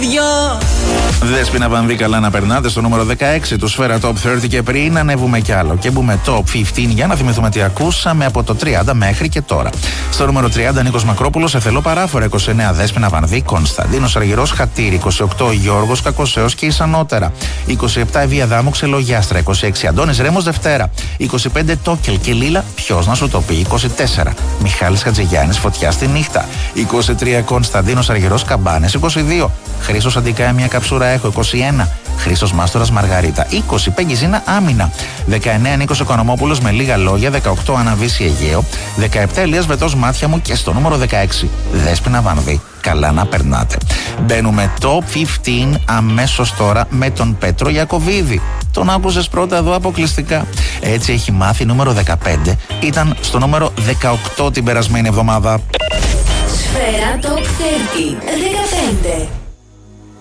δυο. Δέσποινα Βανδύ, καλά να περνάτε στο νούμερο 16 του Σφαίρα Top 30 και πριν ανέβουμε κι άλλο και μπούμε Top 15 για να θυμηθούμε τι ακούσαμε από το 30 μέχρι και τώρα. Στο νούμερο 30 Νίκος Μακρόπουλος, Σε θέλω παράφορα 29 Δέσποινα Βανδύ, Κωνσταντίνος Αργυρός Χατήρι 28 Γιώργος Κακοσέος και Ισανότερα 27 Ευβία Δάμου Ξελογιάστρα 26 Αντώνης Ρέμος Δευτέρα 25 Τόκελ και Λίλα Ποιος να σου το πει 24 Μιχάλης Χατζηγιάννης Φωτιά στη νύχτα 23 Κωνσταντίνος Αργυρός Καμπάνες 22 Χρήστος Αντικά μια καψούρα έχω 21 Χρήστος Μάστορας Μαργαρίτα 20 Πέγγιζίνα Άμυνα 19 Νίκος Οικονομόπουλος με λίγα λόγια 18 Αναβίση Αιγαίο 17 Ελίας Βετός Μάτια μου και στο νούμερο 16 Δέσποινα Βανδύ, καλά να περνάτε. Μπαίνουμε Top 15 αμέσως τώρα με τον Πέτρο Ιακωβίδη. Τον άκουσες πρώτα εδώ αποκλειστικά. Έτσι έχει μάθει νούμερο 15. Ήταν στο νούμερο 18 την περασμένη εβδομάδα. Σφαίρα Top 30 15.